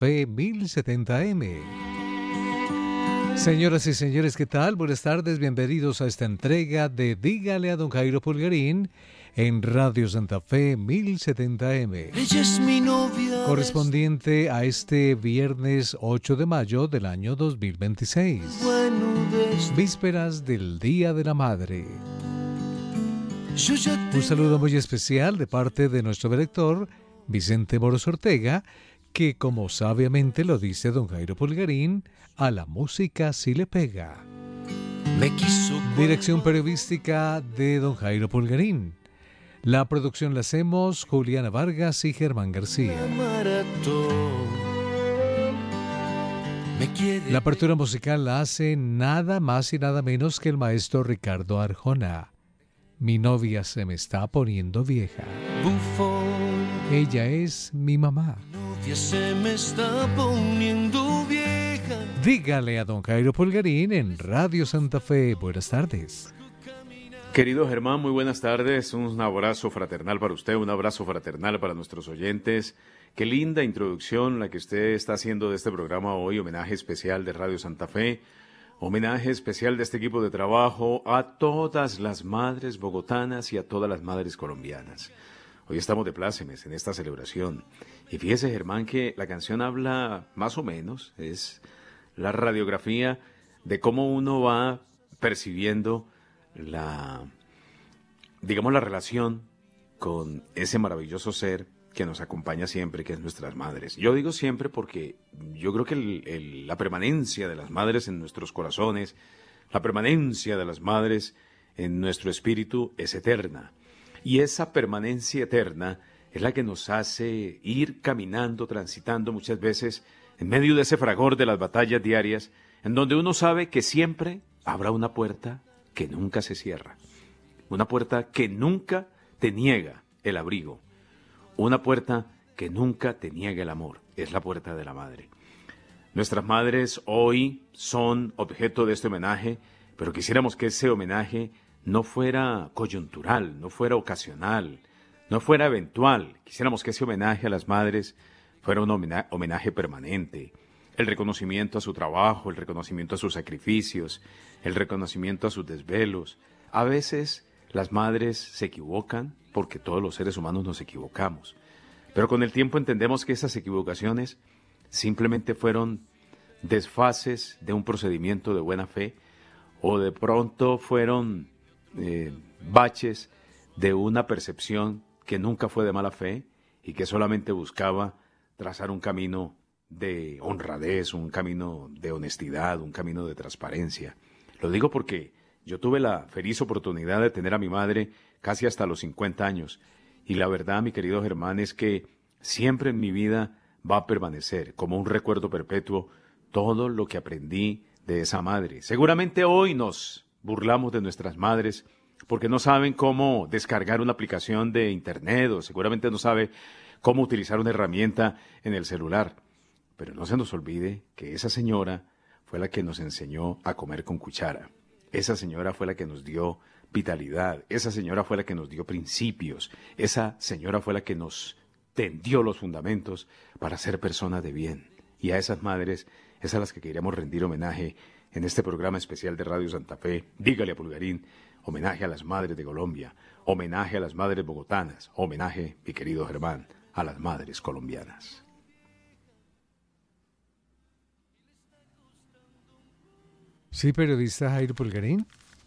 Fe 1070M. Señoras y señores, ¿qué tal? Buenas tardes, bienvenidos a esta entrega de Dígale a don Jairo Pulgarín en Radio Santa Fe 1070M. Ella es mi novia. Correspondiente a este viernes 8 de mayo del año 2026. Vísperas del Día de la Madre. Un saludo muy especial de parte de nuestro director, Vicente Moros Ortega, que como sabiamente lo dice don Jairo Pulgarín, a la música sí le pega. Dirección periodística de don Jairo Pulgarín. La producción la hacemos Juliana Vargas y Germán García. La apertura musical la hace nada más y nada menos que el maestro Ricardo Arjona. Mi novia se me está poniendo vieja. Ella es mi mamá. Se me está poniendo vieja. Dígale a don Jairo Pulgarín en Radio Santa Fe. Buenas tardes. Querido Germán, muy buenas tardes. Un abrazo fraternal para usted, un abrazo fraternal para nuestros oyentes. Qué linda introducción la que usted está haciendo de este programa hoy, homenaje especial de Radio Santa Fe, homenaje especial de este equipo de trabajo a todas las madres bogotanas y a todas las madres colombianas. Hoy estamos de plácemes en esta celebración. Y fíjese, Germán, que la canción habla más o menos, es la radiografía de cómo uno va percibiendo la relación con ese maravilloso ser que nos acompaña siempre, que es nuestras madres. Yo digo siempre porque yo creo que la permanencia de las madres en nuestros corazones, la permanencia de las madres en nuestro espíritu es eterna. Y esa permanencia eterna es la que nos hace ir caminando, transitando muchas veces en medio de ese fragor de las batallas diarias, en donde uno sabe que siempre habrá una puerta que nunca se cierra, una puerta que nunca te niega el abrigo, una puerta que nunca te niega el amor, es la puerta de la madre. Nuestras madres hoy son objeto de este homenaje, pero quisiéramos que ese homenaje no fuera coyuntural, no fuera ocasional, no fuera eventual. Quisiéramos que ese homenaje a las madres fuera un homenaje permanente. El reconocimiento a su trabajo, el reconocimiento a sus sacrificios, el reconocimiento a sus desvelos. A veces las madres se equivocan, porque todos los seres humanos nos equivocamos. Pero con el tiempo entendemos que esas equivocaciones simplemente fueron desfases de un procedimiento de buena fe, o de pronto fueron baches de una percepción que nunca fue de mala fe y que solamente buscaba trazar un camino de honradez, un camino de honestidad, un camino de transparencia. Lo digo porque yo tuve la feliz oportunidad de tener a mi madre casi hasta los 50 años y la verdad, mi querido Germán, es que siempre en mi vida va a permanecer como un recuerdo perpetuo todo lo que aprendí de esa madre. Seguramente hoy nos burlamos de nuestras madres porque no saben cómo descargar una aplicación de internet o seguramente no sabe cómo utilizar una herramienta en el celular. Pero no se nos olvide que esa señora fue la que nos enseñó a comer con cuchara. Esa señora fue la que nos dio vitalidad. Esa señora fue la que nos dio principios. Esa señora fue la que nos tendió los fundamentos para ser personas de bien. Y a esas madres es a las que queríamos rendir homenaje en este programa especial de Radio Santa Fe. Dígale a Pulgarín, homenaje a las madres de Colombia, homenaje a las madres bogotanas, homenaje, mi querido Germán, a las madres colombianas. Sí, periodista Jairo Pulgarín.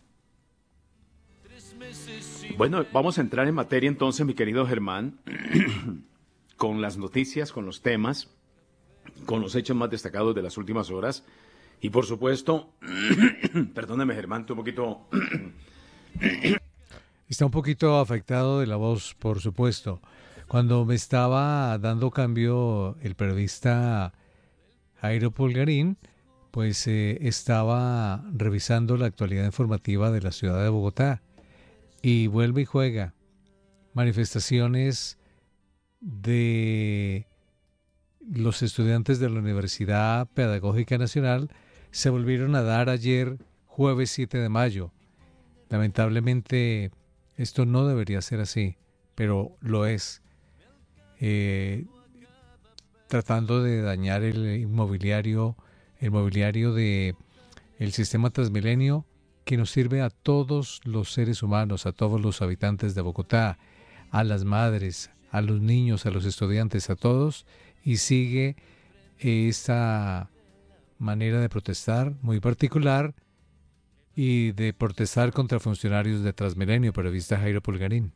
Bueno, vamos a entrar en materia entonces, mi querido Germán, con las noticias, con los temas, con los hechos más destacados de las últimas horas. Y por supuesto, perdóneme Germán, estoy un poquito... Está un poquito afectado de la voz, por supuesto. Cuando me estaba dando cambio el periodista Jairo Pulgarín, pues estaba revisando la actualidad informativa de la ciudad de Bogotá y vuelve y juega. Manifestaciones de los estudiantes de la Universidad Pedagógica Nacional se volvieron a dar ayer, jueves 7 de mayo. Lamentablemente, esto no debería ser así, pero lo es. tratando de dañar el mobiliario de el sistema Transmilenio, que nos sirve a todos los seres humanos, a todos los habitantes de Bogotá, a las madres, a los niños, a los estudiantes, a todos, y sigue esta manera de protestar muy particular y de protestar contra funcionarios de Transmilenio, periodista Jairo Pulgarín.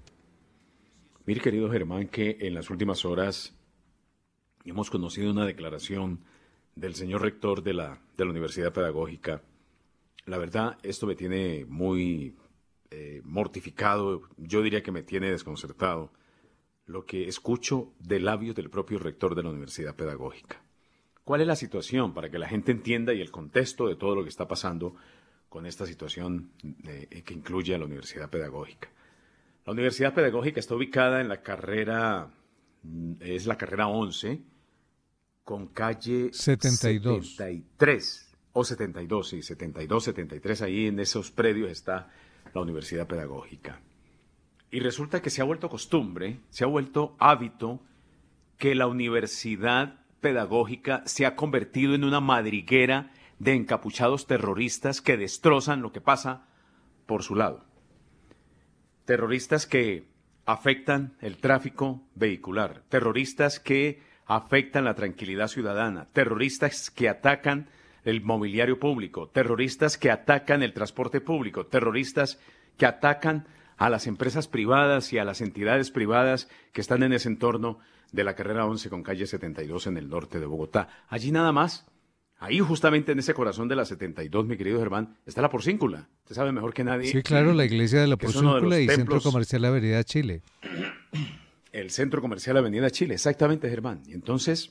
Mire, querido Germán, que en las últimas horas hemos conocido una declaración del señor rector de la Universidad Pedagógica. La verdad, esto me tiene muy mortificado, yo diría que me tiene desconcertado, lo que escucho de labios del propio rector de la Universidad Pedagógica. ¿Cuál es la situación? Para que la gente entienda y el contexto de todo lo que está pasando con esta situación que incluye a la Universidad Pedagógica. La Universidad Pedagógica está ubicada en la carrera, es la carrera 11, con calle 72. 73, o 72, sí, 72, 73, ahí en esos predios está la Universidad Pedagógica. Y resulta que se ha vuelto costumbre, se ha vuelto hábito, que la Universidad Pedagógica se ha convertido en una madriguera de encapuchados terroristas que destrozan lo que pasa por su lado. Terroristas que afectan el tráfico vehicular, terroristas que afectan la tranquilidad ciudadana, terroristas que atacan el mobiliario público, terroristas que atacan el transporte público, terroristas que atacan a las empresas privadas y a las entidades privadas que están en ese entorno de la carrera 11 con calle 72 en el norte de Bogotá. Allí nada más, ahí justamente en ese corazón de la 72, mi querido Germán, está la Porcíncula. Usted sabe mejor que nadie. Sí, claro, la iglesia de la Porcíncula y templos, Centro Comercial Avenida Chile. El Centro Comercial Avenida Chile, exactamente, Germán. Entonces,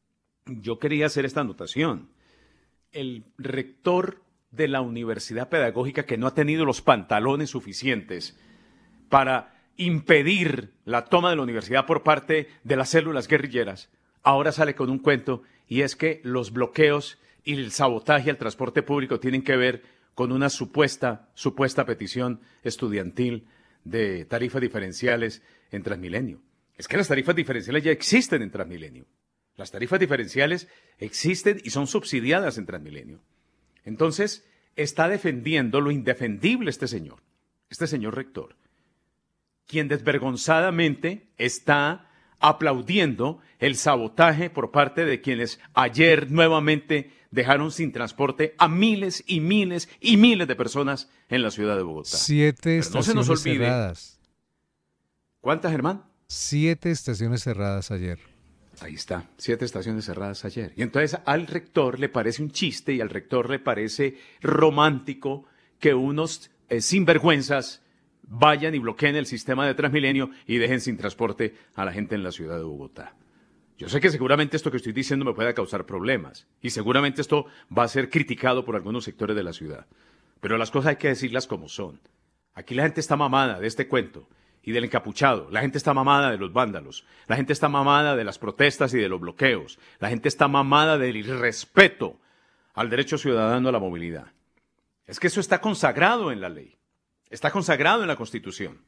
yo quería hacer esta anotación. El rector de la Universidad Pedagógica, que no ha tenido los pantalones suficientes para impedir la toma de la universidad por parte de las células guerrilleras, ahora sale con un cuento, y es que los bloqueos y el sabotaje al transporte público tienen que ver con una supuesta petición estudiantil de tarifas diferenciales en Transmilenio. Es que las tarifas diferenciales ya existen en Transmilenio. Las tarifas diferenciales existen y son subsidiadas en Transmilenio. Entonces, está defendiendo lo indefendible este señor rector, quien desvergonzadamente está aplaudiendo el sabotaje por parte de quienes ayer nuevamente dejaron sin transporte a miles y miles y miles de personas en la ciudad de Bogotá. 7 estaciones cerradas. ¿Cuántas, Germán? 7 estaciones cerradas ayer. Ahí está, 7 estaciones cerradas ayer. Y entonces al rector le parece un chiste y al rector le parece romántico que unos sinvergüenzas vayan y bloqueen el sistema de Transmilenio y dejen sin transporte a la gente en la ciudad de Bogotá. Yo sé que seguramente esto que estoy diciendo me pueda causar problemas y seguramente esto va a ser criticado por algunos sectores de la ciudad. Pero las cosas hay que decirlas como son. Aquí la gente está mamada de este cuento y del encapuchado. La gente está mamada de los vándalos. La gente está mamada de las protestas y de los bloqueos. La gente está mamada del irrespeto al derecho ciudadano a la movilidad. Es que eso está consagrado en la ley. Está consagrado en la Constitución.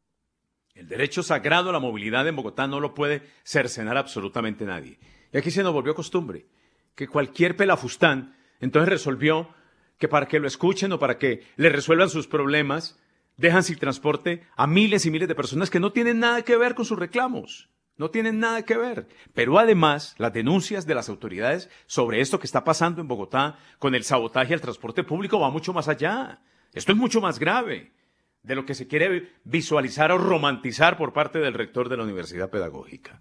El derecho sagrado a la movilidad en Bogotá no lo puede cercenar absolutamente nadie. Y aquí se nos volvió costumbre que cualquier pelafustán entonces resolvió que para que lo escuchen o para que le resuelvan sus problemas, dejan sin transporte a miles y miles de personas que no tienen nada que ver con sus reclamos. No tienen nada que ver. Pero además, las denuncias de las autoridades sobre esto que está pasando en Bogotá con el sabotaje al transporte público va mucho más allá. Esto es mucho más grave de lo que se quiere visualizar o romantizar por parte del rector de la Universidad Pedagógica.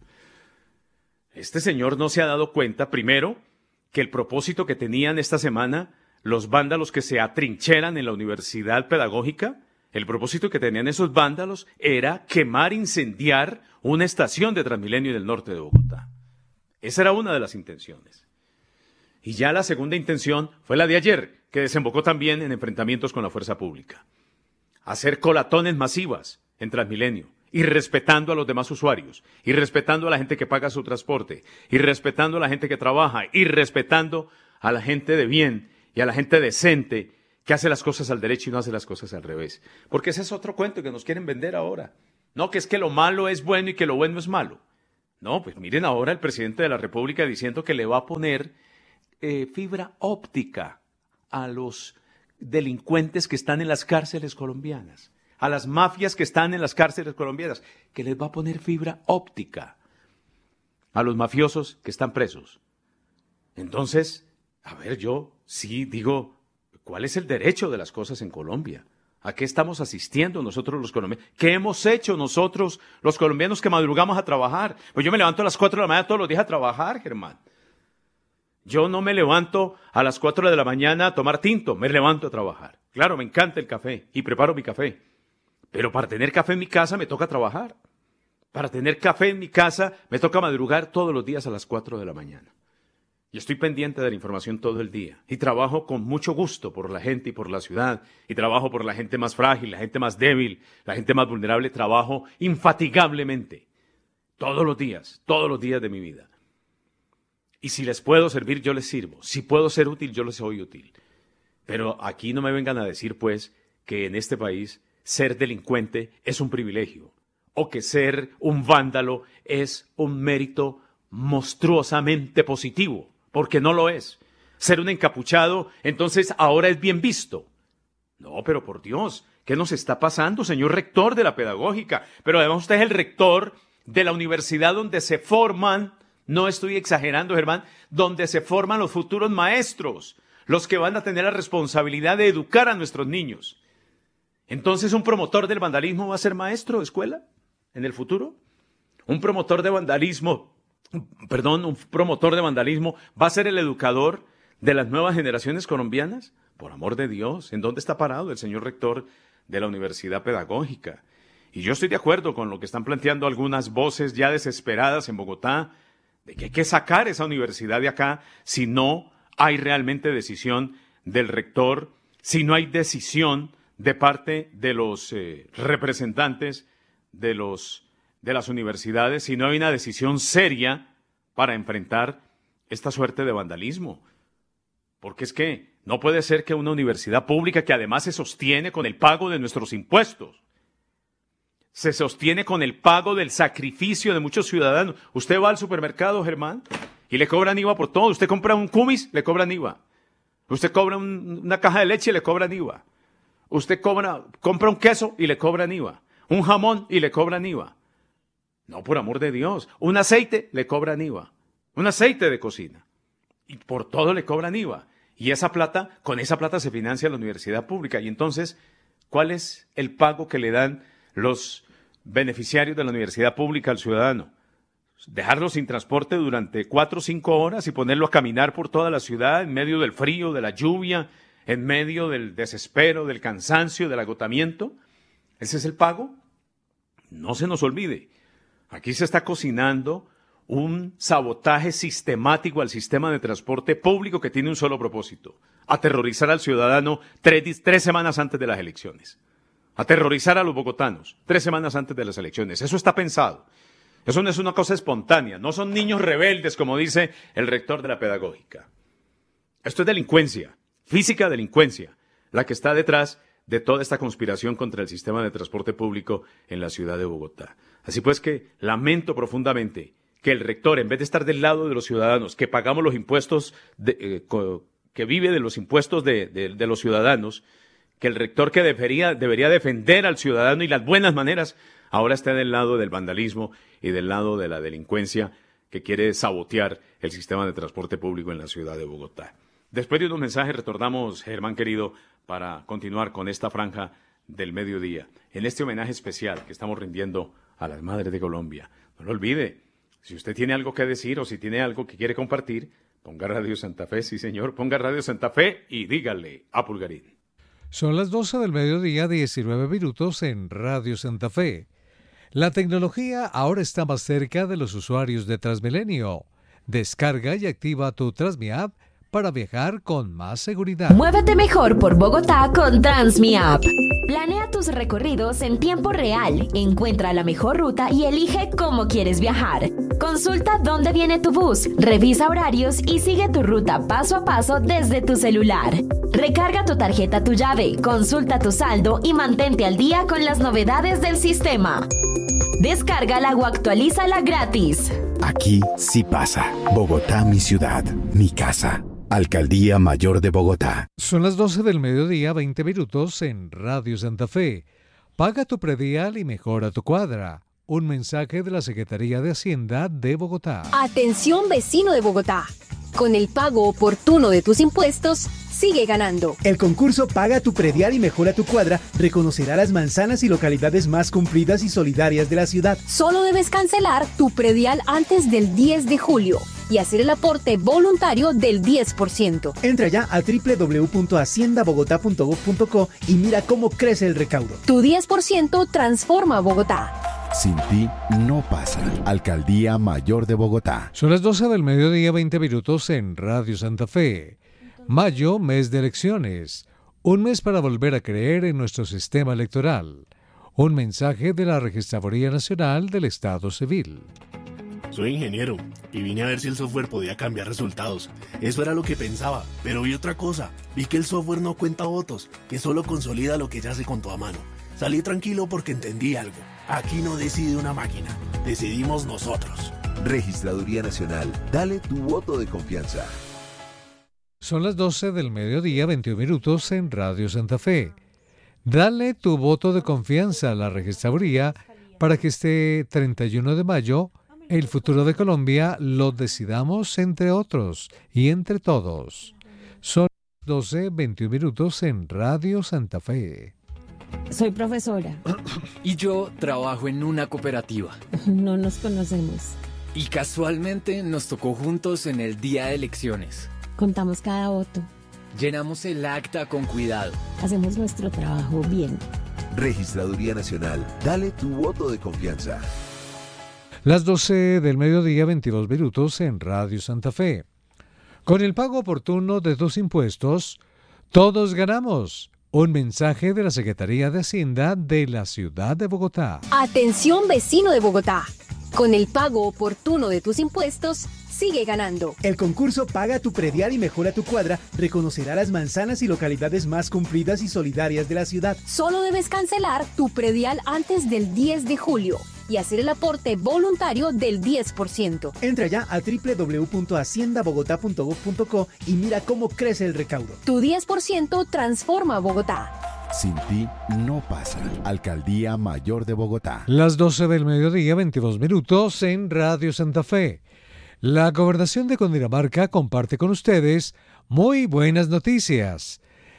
Este señor no se ha dado cuenta, primero, que el propósito que tenían esta semana los vándalos que se atrincheran en la Universidad Pedagógica, el propósito que tenían esos vándalos era quemar, incendiar una estación de Transmilenio en el norte de Bogotá. Esa era una de las intenciones. Y ya la segunda intención fue la de ayer, que desembocó también en enfrentamientos con la fuerza pública. Hacer colatones masivas en Transmilenio, y respetando a los demás usuarios, y respetando a la gente que paga su transporte, y respetando a la gente que trabaja, y respetando a la gente de bien y a la gente decente que hace las cosas al derecho y no hace las cosas al revés. Porque ese es otro cuento que nos quieren vender ahora. No, que es que lo malo es bueno y que lo bueno es malo. No, pues miren ahora el presidente de la República diciendo que le va a poner fibra óptica a los delincuentes que están en las cárceles colombianas, a las mafias que están en las cárceles colombianas, que les va a poner fibra óptica a los mafiosos que están presos. Entonces, a ver, yo sí digo, ¿cuál es el derecho de las cosas en Colombia? ¿A qué estamos asistiendo nosotros los colombianos? ¿Qué hemos hecho nosotros los colombianos que madrugamos a trabajar? Pues yo me levanto a las 4 de la mañana todos los días a trabajar, Germán. Yo no me levanto a las 4 de la mañana a tomar tinto, me levanto a trabajar. Claro, me encanta el café y preparo mi café. Pero para tener café en mi casa me toca trabajar. Para tener café en mi casa me toca madrugar todos los días a las 4 de la mañana. Y estoy pendiente de la información todo el día. Y trabajo con mucho gusto por la gente y por la ciudad. Y trabajo por la gente más frágil, la gente más débil, la gente más vulnerable. Trabajo infatigablemente. Todos los días de mi vida. Y si les puedo servir, yo les sirvo. Si puedo ser útil, yo les soy útil. Pero aquí no me vengan a decir, pues, que en este país ser delincuente es un privilegio. O que ser un vándalo es un mérito monstruosamente positivo. Porque no lo es. Ser un encapuchado, entonces ahora es bien visto. No, pero por Dios, ¿qué nos está pasando, señor rector de la pedagógica? Pero además usted es el rector de la universidad donde se forman, no estoy exagerando, Germán, donde se forman los futuros maestros, los que van a tener la responsabilidad de educar a nuestros niños. Entonces, ¿un promotor del vandalismo va a ser maestro de escuela en el futuro? ¿Un promotor de vandalismo va a ser el educador de las nuevas generaciones colombianas? Por amor de Dios, ¿en dónde está parado el señor rector de la Universidad Pedagógica? Y yo estoy de acuerdo con lo que están planteando algunas voces ya desesperadas en Bogotá, de que hay que sacar esa universidad de acá si no hay realmente decisión del rector, si no hay decisión de parte de los representantes de las universidades, si no hay una decisión seria para enfrentar esta suerte de vandalismo. Porque es que no puede ser que una universidad pública que además se sostiene con el pago de nuestros impuestos, se sostiene con el pago del sacrificio de muchos ciudadanos. Usted va al supermercado, Germán, y le cobran IVA por todo. Usted compra un cumis, le cobran IVA. Usted cobra una caja de leche y le cobran IVA. Usted compra un queso y le cobran IVA. Un jamón y le cobran IVA. No, por amor de Dios. Un aceite le cobran IVA. Un aceite de cocina. Y por todo le cobran IVA. Y con esa plata se financia la universidad pública. Y entonces, ¿cuál es el pago que le dan los beneficiarios de la universidad pública al ciudadano? Dejarlo sin transporte durante 4 o 5 horas y ponerlo a caminar por toda la ciudad en medio del frío, de la lluvia, en medio del desespero, del cansancio, del agotamiento. ¿Ese es el pago? No se nos olvide. Aquí se está cocinando un sabotaje sistemático al sistema de transporte público que tiene un solo propósito: aterrorizar al ciudadano 3 semanas antes de las elecciones. Aterrorizar a los bogotanos 3 semanas antes de las elecciones. Eso está pensado. Eso no es una cosa espontánea. No son niños rebeldes, como dice el rector de la pedagógica. Esto es delincuencia, física delincuencia, la que está detrás de toda esta conspiración contra el sistema de transporte público en la ciudad de Bogotá. Así pues que lamento profundamente que el rector, en vez de estar del lado de los ciudadanos, que pagamos los impuestos, que vive de los impuestos de los ciudadanos, que el rector que debería defender al ciudadano y las buenas maneras, ahora está del lado del vandalismo y del lado de la delincuencia que quiere sabotear el sistema de transporte público en la ciudad de Bogotá. Después de unos mensajes retornamos, Germán querido, para continuar con esta franja del mediodía, en este homenaje especial que estamos rindiendo a las madres de Colombia. No lo olvide, si usted tiene algo que decir o si tiene algo que quiere compartir, ponga Radio Santa Fe, sí señor, ponga Radio Santa Fe y dígale a Pulgarín. Son las 12 del mediodía, 19 minutos en Radio Santa Fe. La tecnología ahora está más cerca de los usuarios de Transmilenio. Descarga y activa tu TransmiApp para viajar con más seguridad. Muévete mejor por Bogotá con TransmiApp. Planea tus recorridos en tiempo real, encuentra la mejor ruta y elige cómo quieres viajar. Consulta dónde viene tu bus, revisa horarios y sigue tu ruta paso a paso desde tu celular. Recarga tu tarjeta Tu Llave, consulta tu saldo y mantente al día con las novedades del sistema. Descárgala o actualízala gratis. Aquí sí pasa. Bogotá, mi ciudad, mi casa. Alcaldía Mayor de Bogotá. Son las 12 del mediodía, 20 minutos en Radio Santa Fe. Paga tu predial y mejora tu cuadra. Un mensaje de la Secretaría de Hacienda de Bogotá. Atención, vecino de Bogotá. Con el pago oportuno de tus impuestos, sigue ganando. El concurso Paga tu predial y mejora tu cuadra reconocerá las manzanas y localidades más cumplidas y solidarias de la ciudad. Solo debes cancelar tu predial antes del 10 de julio y hacer el aporte voluntario del 10%. Entra ya a www.haciendabogotá.gov.co y mira cómo crece el recaudo. Tu 10% transforma Bogotá. Sin ti no pasa. Alcaldía Mayor de Bogotá. Son las 12 del mediodía, 20 minutos en Radio Santa Fe. Mayo, mes de elecciones. Un mes para volver a creer en nuestro sistema electoral. Un mensaje de la Registraduría Nacional del Estado Civil. Soy ingeniero y vine a ver si el software podía cambiar resultados. Eso era lo que pensaba, pero vi otra cosa. Vi que el software no cuenta votos, que solo consolida lo que ya se contó a mano. Salí tranquilo porque entendí algo. Aquí no decide una máquina, decidimos nosotros. Registraduría Nacional, dale tu voto de confianza. Son las 12 del mediodía, 21 minutos en Radio Santa Fe. Dale tu voto de confianza a la Registraduría para que este 31 de mayo el futuro de Colombia lo decidamos entre otros y entre todos. Son 12, 21 minutos en Radio Santa Fe. Soy profesora. Y yo trabajo en una cooperativa. No nos conocemos. Y casualmente nos tocó juntos en el día de elecciones. Contamos cada voto. Llenamos el acta con cuidado. Hacemos nuestro trabajo bien. Registraduría Nacional, dale tu voto de confianza. Las 12 del mediodía, 22 minutos en Radio Santa Fe. Con el pago oportuno de tus impuestos, todos ganamos. Un mensaje de la Secretaría de Hacienda de la Ciudad de Bogotá. Atención, vecino de Bogotá. Con el pago oportuno de tus impuestos, sigue ganando. El concurso Paga tu predial y mejora tu cuadra reconocerá las manzanas y localidades más cumplidas y solidarias de la ciudad. Solo debes cancelar tu predial antes del 10 de julio y hacer el aporte voluntario del 10%. Entra ya a www.haciendabogotá.gov.co y mira cómo crece el recaudo. Tu 10% transforma Bogotá. Sin ti no pasa. Alcaldía Mayor de Bogotá. Las 12 del mediodía, 22 minutos en Radio Santa Fe. La Gobernación de Cundinamarca comparte con ustedes muy buenas noticias.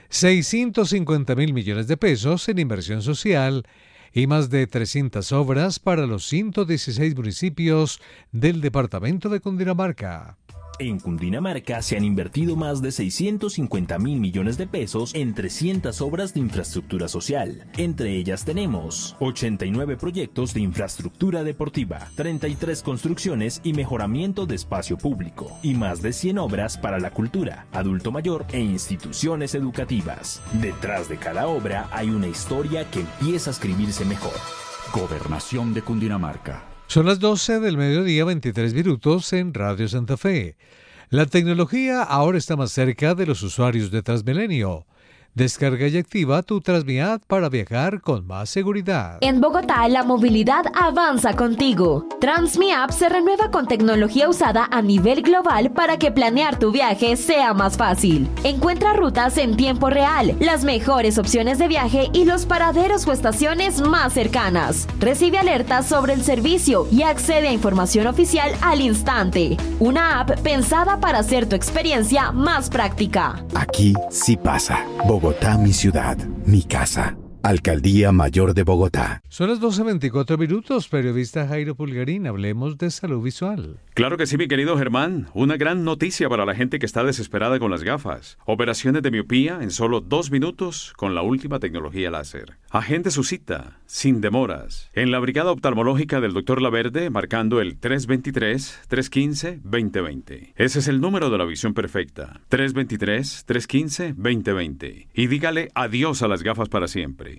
650.000 millones de pesos en inversión social y más de 300 obras para los 116 municipios del departamento de Cundinamarca. En Cundinamarca se han invertido más de 650.000 millones de pesos en 300 obras de infraestructura social. Entre ellas tenemos 89 proyectos de infraestructura deportiva, 33 construcciones y mejoramiento de espacio público, y más de 100 obras para la cultura, adulto mayor e instituciones educativas. Detrás de cada obra hay una historia que empieza a escribirse mejor. Gobernación de Cundinamarca. Son las 12 del mediodía, 23 minutos en Radio Santa Fe. La tecnología ahora está más cerca de los usuarios de Transmilenio. Descarga y activa tu Transmiapp para viajar con más seguridad. En Bogotá, la movilidad avanza contigo. Transmiapp se renueva con tecnología usada a nivel global para que planear tu viaje sea más fácil. Encuentra rutas en tiempo real, las mejores opciones de viaje y los paraderos o estaciones más cercanas. Recibe alertas sobre el servicio y accede a información oficial al instante. Una app pensada para hacer tu experiencia más práctica. Aquí sí pasa. Bogotá, mi ciudad, mi casa. Alcaldía Mayor de Bogotá. Son las 12:24 minutos. Periodista Jairo Pulgarín, hablemos de salud visual. Claro que sí, mi querido Germán. Una gran noticia para la gente que está desesperada con las gafas. Operaciones de miopía en solo 2 minutos con la última tecnología láser. Agende su cita, sin demoras, en la Brigada Oftalmológica del Dr. Laverde, marcando el 323-315-2020. Ese es el número de la visión perfecta. 323-315-2020. Y dígale adiós a las gafas para siempre.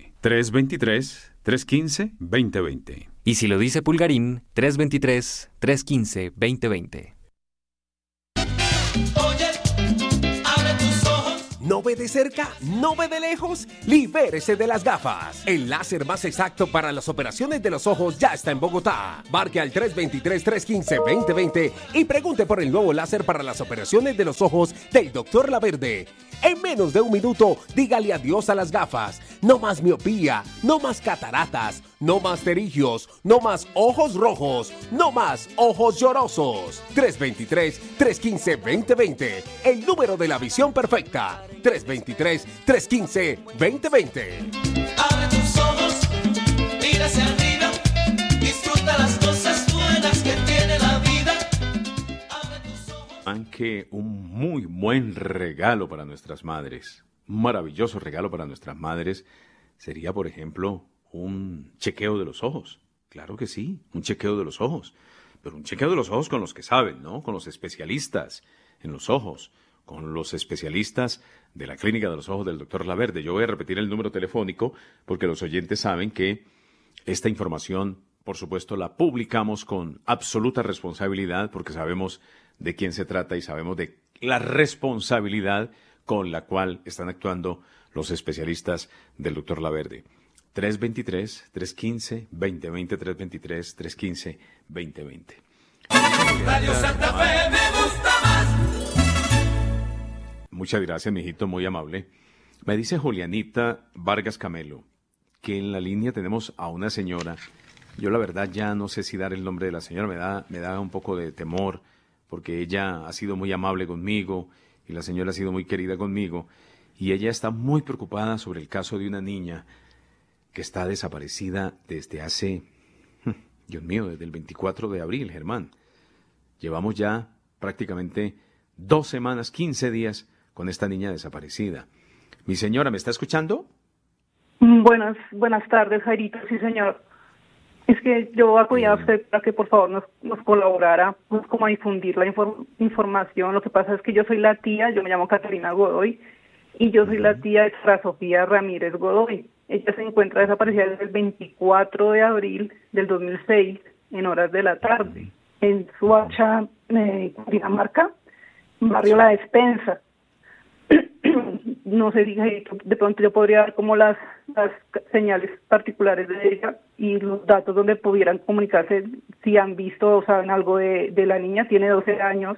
323-315-2020. Y si lo dice Pulgarín, 323-315-2020. ¿No ve de cerca? ¿No ve de lejos? Libérese de las gafas. El láser más exacto para las operaciones de los ojos ya está en Bogotá. Marque al 323-315-2020 y pregunte por el nuevo láser para las operaciones de los ojos del Dr. Laverde. En menos de un minuto, dígale adiós a las gafas. No más miopía, no más cataratas, no más pterigios, no más ojos rojos, no más ojos llorosos. 323-315-2020. El número de la visión perfecta. 323-315-2020. Abre tus ojos, mira hacia arriba, disfruta las cosas buenas que tiene la vida. Abre tus ojos. Que un muy buen regalo para nuestras madres, un maravilloso regalo para nuestras madres sería, por ejemplo, un chequeo de los ojos. Claro que sí, un chequeo de los ojos, pero un chequeo de los ojos con los que saben, ¿no? Con los especialistas en los ojos, con los especialistas de la Clínica de los Ojos del Dr. Laverde. Yo voy a repetir el número telefónico porque los oyentes saben que esta información, por supuesto, la publicamos con absoluta responsabilidad porque sabemos de quién se trata y sabemos de la responsabilidad con la cual están actuando los especialistas del Dr. Laverde. 323-315-2020, 323-315-2020. Radio Santa Fe me gusta más. Muchas gracias, mijito, muy amable. Me dice Julianita Vargas Camelo que en la línea tenemos a una señora. Yo la verdad ya no sé si dar el nombre de la señora, me da un poco de temor, porque ella ha sido muy amable conmigo y la señora ha sido muy querida conmigo, y ella está muy preocupada sobre el caso de una niña que está desaparecida desde hace, Dios mío, desde el 24 de abril, Germán. Llevamos ya prácticamente 2 semanas, 15 días con esta niña desaparecida. Mi señora, ¿me está escuchando? Buenas tardes, Jairito, sí señor. Es que yo acudí a usted para que por favor nos colaborara, pues, como a difundir la información. Lo que pasa es que yo soy la tía, yo me llamo Catalina Godoy, y yo soy la tía de Sara Sofía Ramírez Godoy. Ella se encuentra desaparecida desde el 24 de abril del 2006, en horas de la tarde, en Suacha, Cundinamarca, barrio La Despensa. No sé si de pronto yo podría dar como las señales particulares de ella y los datos donde pudieran comunicarse si han visto o saben algo de la niña. Tiene 12 años.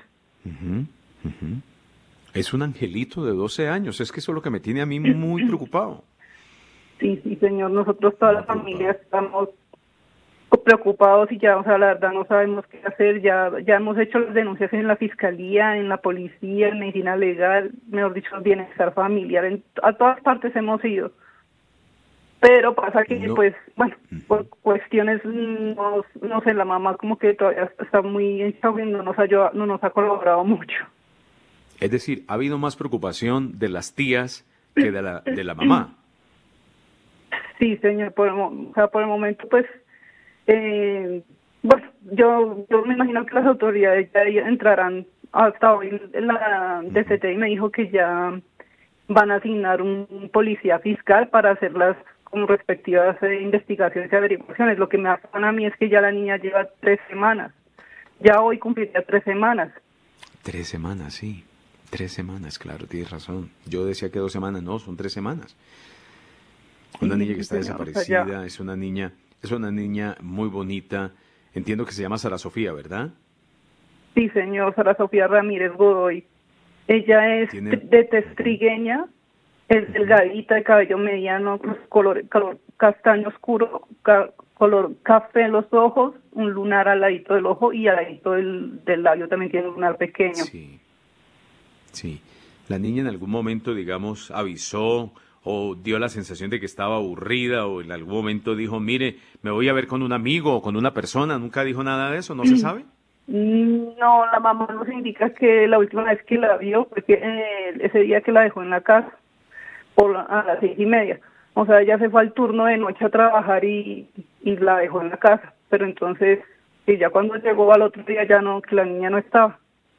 Es un angelito de 12 años, es que eso es lo que me tiene a mí muy preocupado. Sí, señor, nosotros toda la familia estamos preocupados y ya, o sea, la verdad no sabemos qué hacer. Ya hemos hecho las denuncias en la fiscalía, en la policía, en medicina legal, mejor dicho, bienestar familiar, a todas partes hemos ido. Pero pasa que, pues, bueno, por cuestiones, no sé, la mamá como que todavía está muy en shock y no nos ha colaborado mucho. Es decir, ha habido más preocupación de las tías que de la mamá. Sí, señor, por el momento, pues, bueno, yo me imagino que las autoridades ya entrarán. Hasta hoy la DCT me dijo que ya van a asignar un policía fiscal para hacer las como respectivas investigaciones y averiguaciones. Lo que me afana a mí es que ya la niña lleva 3 semanas. Ya hoy cumpliría 3 semanas. 3 semanas, sí. 3 semanas, claro, tienes razón. Yo decía que 2 semanas, no, son 3 semanas. Una niña que está desaparecida, o sea, es una niña muy bonita. Entiendo que se llama Sara Sofía, ¿verdad? Sí, señor, Sara Sofía Ramírez Godoy. Ella es de tez trigueña, es delgadita, de cabello mediano, color castaño oscuro, color café en los ojos, un lunar al ladito del ojo y al ladito del labio también tiene un lunar pequeño. Sí. La niña en algún momento, digamos, avisó o dio la sensación de que estaba aburrida o en algún momento dijo, mire, me voy a ver con un amigo o con una persona. ¿Nunca dijo nada de eso? ¿No se sabe? No, la mamá nos indica que la última vez que la vio fue ese día que la dejó en la casa a las 6:30. O sea, ella se fue al turno de noche a trabajar y la dejó en la casa. Pero entonces, ya cuando llegó al otro día ya no, que la niña no estaba.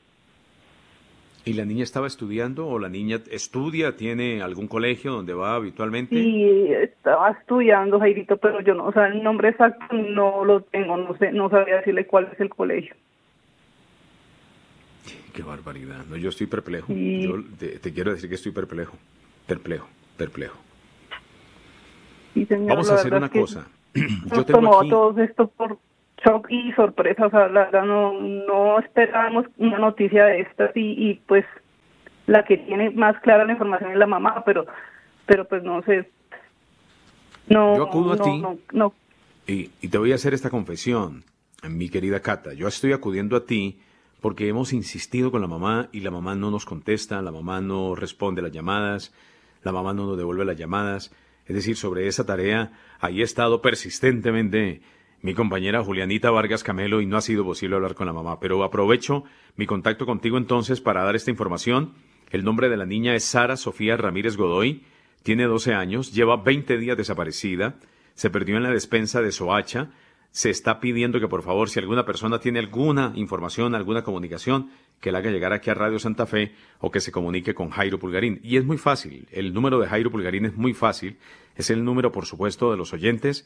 ¿Y la niña estaba estudiando o la niña estudia, tiene algún colegio donde va habitualmente? Sí, estaba estudiando, Jairito, pero yo no, o sea, el nombre exacto no lo tengo, no sé, no sabría decirle cuál es el colegio. qué barbaridad. No, yo estoy perplejo. Y... Yo te quiero decir que estoy perplejo. Sí, señor, vamos a hacer una cosa. Nos tomó aquí... todo esto por shock y sorpresa. O sea, la verdad no esperábamos una noticia de estas y pues la que tiene más clara la información es la mamá, pero pues no sé. No, yo acudo a ti no. Y te voy a hacer esta confesión, mi querida Cata. Yo estoy acudiendo a ti porque hemos insistido con la mamá y la mamá no nos contesta, la mamá no responde las llamadas, la mamá no nos devuelve las llamadas. Es decir, sobre esa tarea, ahí ha estado persistentemente mi compañera Julianita Vargas Camelo y no ha sido posible hablar con la mamá. Pero aprovecho mi contacto contigo entonces para dar esta información. El nombre de la niña es Sara Sofía Ramírez Godoy, tiene 12 años, lleva 20 días desaparecida, se perdió en la despensa de Soacha. Se está pidiendo que por favor, si alguna persona tiene alguna información, alguna comunicación, que la haga llegar aquí a Radio Santa Fe o que se comunique con Jairo Pulgarín. Y es muy fácil, el número de Jairo Pulgarín es muy fácil, es el número por supuesto de los oyentes,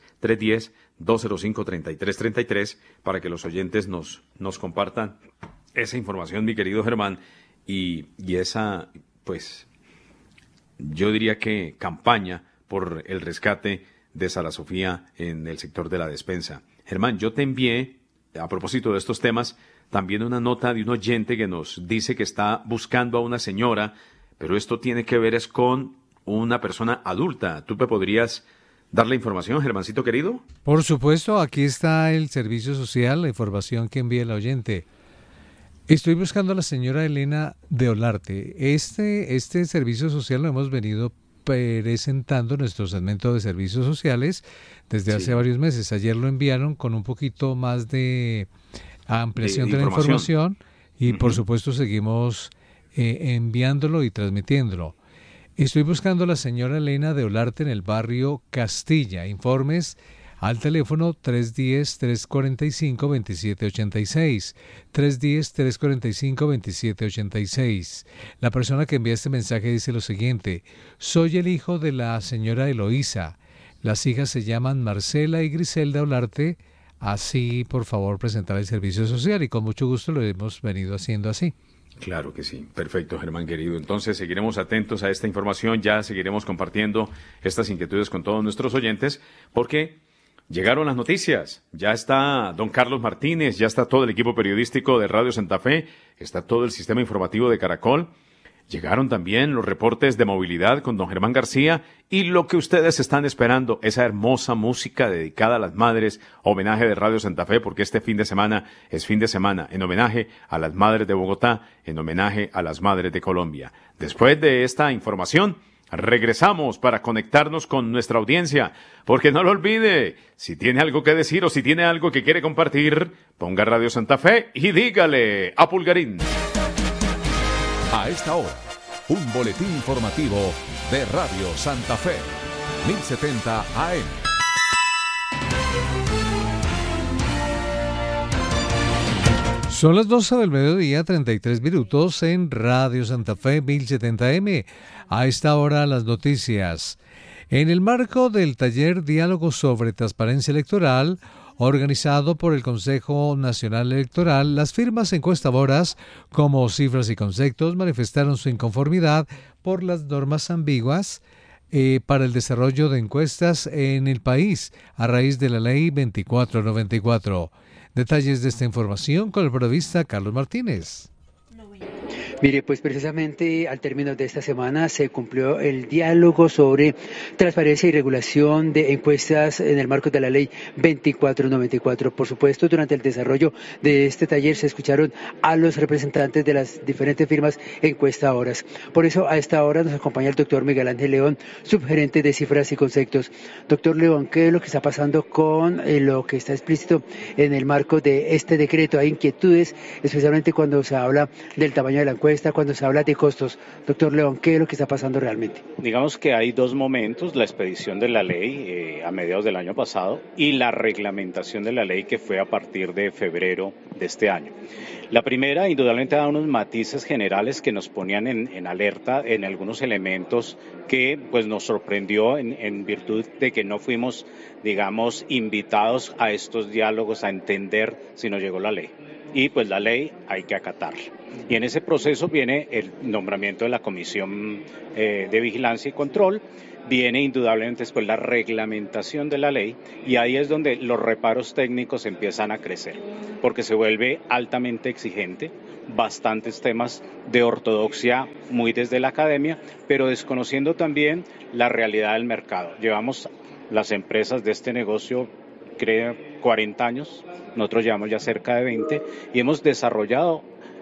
310-205-3333, para que los oyentes nos compartan esa información, mi querido Germán, y esa, pues, yo diría que campaña por el rescate de Sara Sofía en el sector de la despensa. Germán, yo te envié, a propósito de estos temas, también una nota de un oyente que nos dice que está buscando a una señora, pero esto tiene que ver es con una persona adulta. ¿Tú me podrías dar la información, Germancito querido? Por supuesto, aquí está el servicio social, la información que envía el oyente. Estoy buscando a la señora Elena de Olarte. Este servicio social lo hemos venido presentando nuestro segmento de servicios sociales desde hace varios meses. Ayer lo enviaron con un poquito más de ampliación de la información y por supuesto seguimos enviándolo y transmitiéndolo. Estoy buscando a la señora Elena de Olarte en el barrio Castilla. Informes al teléfono 310-345-2786. 310-345-2786. La persona que envía este mensaje dice lo siguiente: soy el hijo de la señora Eloísa. Las hijas se llaman Marcela y Griselda Olarte. Así, por favor, presentar el servicio social y con mucho gusto lo hemos venido haciendo así. Claro que sí. Perfecto, Germán querido. Entonces seguiremos atentos a esta información, ya seguiremos compartiendo estas inquietudes con todos nuestros oyentes, porque llegaron las noticias. Ya está don Carlos Martínez, ya está todo el equipo periodístico de Radio Santa Fe, está todo el sistema informativo de Caracol. Llegaron también los reportes de movilidad con don Germán García y lo que ustedes están esperando, esa hermosa música dedicada a las madres, homenaje de Radio Santa Fe, porque este fin de semana es fin de semana en homenaje a las madres de Bogotá, en homenaje a las madres de Colombia. Después de esta información, regresamos para conectarnos con nuestra audiencia, porque no lo olvide, si tiene algo que decir o si tiene algo que quiere compartir, ponga Radio Santa Fe y dígale a Pulgarín. A esta hora, un boletín informativo de Radio Santa Fe, 1070 AM. Son las 12 del mediodía, 33 minutos en Radio Santa Fe 1070M. A esta hora las noticias. En el marco del taller Diálogo sobre Transparencia Electoral, organizado por el Consejo Nacional Electoral, las firmas encuestadoras como Cifras y Conceptos manifestaron su inconformidad por las normas ambiguas para el desarrollo de encuestas en el país a raíz de la Ley 2494. Detalles de esta información con el periodista Carlos Martínez. Mire, pues precisamente al término de esta semana se cumplió el diálogo sobre transparencia y regulación de encuestas en el marco de la ley 2494. Por supuesto, durante el desarrollo de este taller se escucharon a los representantes de las diferentes firmas encuestadoras. Por eso a esta hora nos acompaña el doctor Miguel Ángel León, subgerente de Cifras y Conceptos. Doctor León, ¿qué es lo que está pasando con lo que está explícito en el marco de este decreto? Hay inquietudes, especialmente cuando se habla del tamaño de la encuesta, cuando se habla de costos. Doctor León, ¿qué es lo que está pasando realmente? Digamos que hay dos momentos: la expedición de la ley a mediados del año pasado y la reglamentación de la ley que fue a partir de febrero de este año. La primera, indudablemente, da unos matices generales que nos ponían en alerta en algunos elementos que pues nos sorprendió en virtud de que no fuimos, digamos, invitados a estos diálogos a entender si no llegó la ley. y pues la ley hay que acatarla. Y en ese proceso viene el nombramiento de la Comisión de Vigilancia y Control, viene indudablemente después la reglamentación de la ley, y ahí es donde los reparos técnicos empiezan a crecer, porque se vuelve altamente exigente, bastantes temas de ortodoxia muy desde la academia, pero desconociendo también la realidad del mercado. Llevamos las empresas de este negocio, creo, 40 años, nosotros llevamos ya cerca de 20, y hemos desarrollado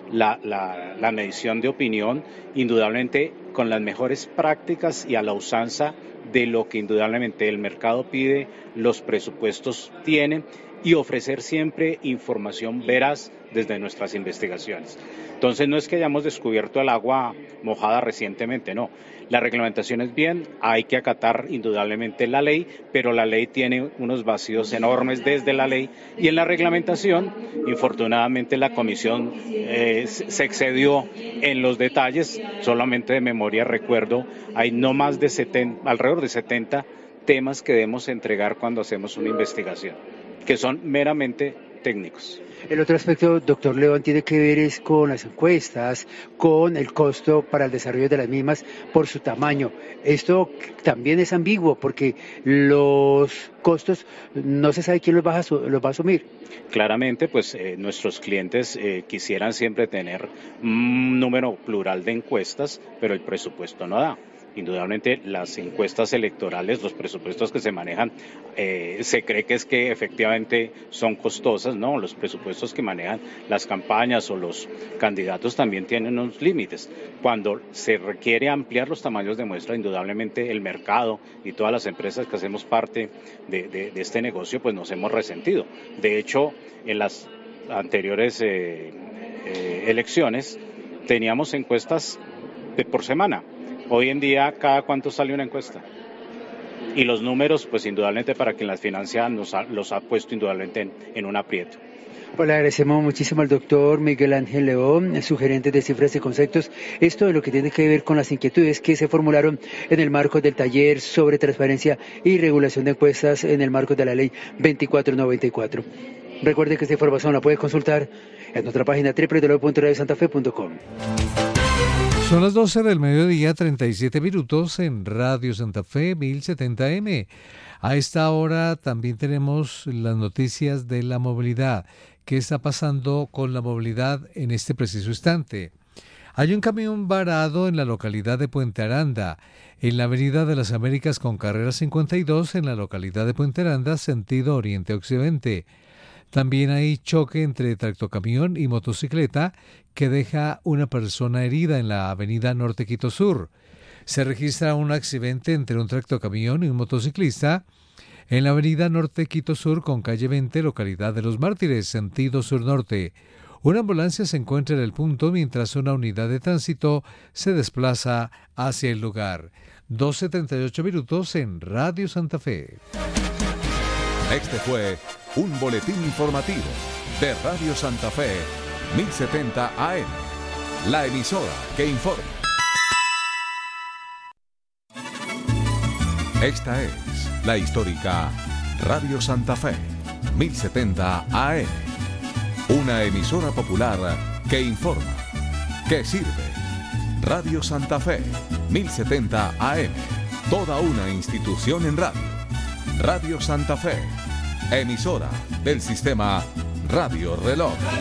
la medición de opinión, indudablemente con las mejores prácticas y a la usanza de lo que indudablemente el mercado pide, los presupuestos tienen, y ofrecer siempre información veraz desde nuestras investigaciones. Entonces no es que hayamos descubierto el agua mojada recientemente, no. La reglamentación es bien, hay que acatar indudablemente la ley, pero la ley tiene unos vacíos enormes desde la ley, y en la reglamentación, infortunadamente la comisión se excedió en los detalles. Solamente de memoria recuerdo, hay no más de alrededor de 70 temas que debemos entregar cuando hacemos una investigación, que son meramente técnicos. El otro aspecto, doctor León, tiene que ver es con las encuestas, con el costo para el desarrollo de las mismas por su tamaño. Esto también es ambiguo porque los costos no se sabe quién los va a asumir. Claramente, pues nuestros clientes quisieran siempre tener un número plural de encuestas, pero el presupuesto no da. Indudablemente las encuestas electorales, los presupuestos que se manejan, se cree que es que efectivamente son costosas, no, los presupuestos que manejan las campañas o los candidatos también tienen unos límites. Cuando se requiere ampliar los tamaños de muestra, indudablemente el mercado y todas las empresas que hacemos parte de este negocio, pues nos hemos resentido. De hecho, en las anteriores elecciones teníamos encuestas por semana. Hoy en día, ¿cada cuánto sale una encuesta? Y los números, pues indudablemente para quien las financia los ha puesto indudablemente en un aprieto. Pues le agradecemos muchísimo al doctor Miguel Ángel León, sugerente de cifras y conceptos. Esto es lo que tiene que ver con las inquietudes que se formularon en el marco del taller sobre transparencia y regulación de encuestas en el marco de la ley 2494. Recuerde que esta información la puede consultar en nuestra página www.radiosantafe.com. Son las 12 del mediodía, 37 minutos en Radio Santa Fe 1070M. A esta hora también tenemos las noticias de la movilidad. ¿Qué está pasando con la movilidad en este preciso instante? Hay un camión varado en la localidad de Puente Aranda, en la Avenida de las Américas con carrera 52, en la localidad de Puente Aranda, sentido oriente-occidente. También hay choque entre tractocamión y motocicleta que deja una persona herida en la avenida Norte Quito Sur. Se registra un accidente entre un tractocamión y un motociclista en la avenida Norte Quito Sur con calle 20, localidad de Los Mártires, sentido sur-norte. Una ambulancia se encuentra en el punto mientras una unidad de tránsito se desplaza hacia el lugar. 12:38 minutos en Radio Santa Fe. Este fue un boletín informativo de Radio Santa Fe 1070 AM, la emisora que informa. Esta es la histórica Radio Santa Fe 1070 AM, una emisora popular que informa, que sirve. Radio Santa Fe 1070 AM, toda una institución en radio. Radio Santa Fe, emisora del sistema Radio Reloj.